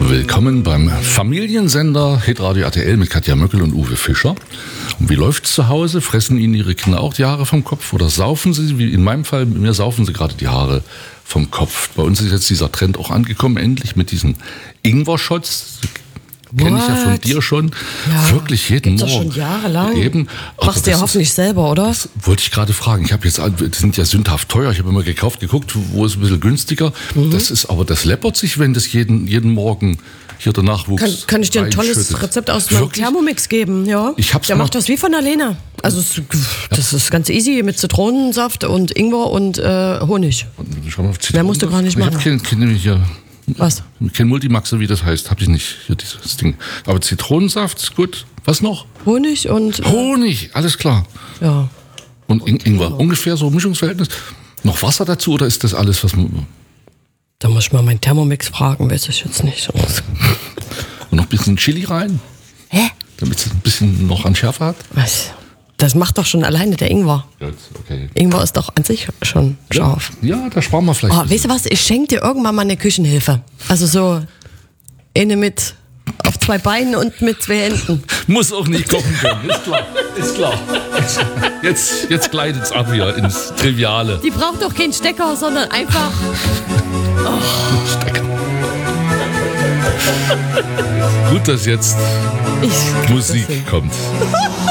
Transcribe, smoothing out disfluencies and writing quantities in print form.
Willkommen beim Familiensender Hitradio RTL mit Katja Möckel und Uwe Fischer. Und wie läuft's zu Hause? Fressen Ihnen Ihre Kinder auch die Haare vom Kopf oder saufen sie, wie in meinem Fall, mir saufen sie gerade die Haare vom Kopf. Bei uns ist jetzt dieser Trend auch angekommen, endlich mit diesen Ingwer-Shots. Kenne ich ja von dir schon. Ja, wirklich jeden gibt's Morgen. Doch schon jahrelang. Eben. Machst du ja hoffentlich selber, oder? Das wollte ich gerade fragen. Ich habe jetzt, die sind ja sündhaft teuer. Ich habe immer geguckt, wo ist ein bisschen günstiger. Das läppert sich, wenn das jeden Morgen hier der Nachwuchs Kann ich dir ein tolles reinschüttet. Rezept aus meinem Wirklich? Thermomix geben? Ja. Der macht das wie von alleine. Also das ist ganz easy mit Zitronensaft und Ingwer und Honig. Mehr musst du gar nicht machen. Ich habe hier Was? kein Multimaxer, wie das heißt. Habe ich nicht, hier dieses Ding. Aber Zitronensaft ist gut. Was noch? Honig und... Honig, alles klar. Ja. Und Ingwer. Ungefähr so Mischungsverhältnis. Noch Wasser dazu oder ist das alles, was man... Da muss ich mal meinen Thermomix fragen, weiß ich jetzt nicht. Und noch ein bisschen Chili rein? Hä? Damit es ein bisschen noch an Schärfe hat? Was? Das macht doch schon alleine der Ingwer. Gut, okay. Ingwer ist doch an sich schon scharf. Ja, da sparen wir vielleicht. Oh, weißt du was? Ich schenke dir irgendwann mal eine Küchenhilfe. Also so eine mit auf 2 Beinen und mit 2 Händen. Muss auch nicht kochen können, ist klar. Jetzt gleitet es ab hier ins Triviale. Die braucht doch keinen Stecker, sondern einfach... Stecker. Gut, dass jetzt Musik kommt.